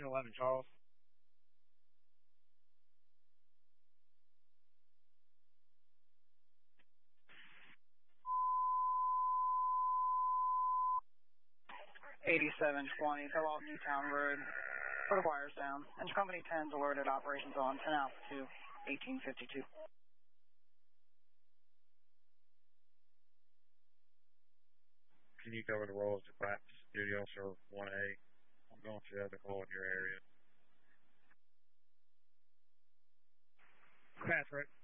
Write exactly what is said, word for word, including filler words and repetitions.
Engine eleven, Charles. eighty-seven twenty, go off Newtown Road. Put the wires down. Engine Company ten's alerted, operations on, ten altitude, eighteen fifty-two. Can you cover the role as dispatch duty officer one A? I'm going to the other call in your area. Patrick.